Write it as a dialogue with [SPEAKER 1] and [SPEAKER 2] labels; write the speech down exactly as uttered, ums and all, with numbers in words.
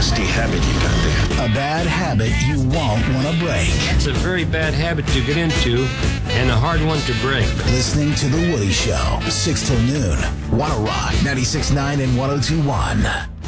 [SPEAKER 1] nasty habit you got there.
[SPEAKER 2] A bad habit you won't want to break.
[SPEAKER 3] It's a very bad habit to get into and a hard one to break.
[SPEAKER 2] Listening to The Woody Show, six till noon. Wanna Rock, ninety-six point nine and one oh two point one.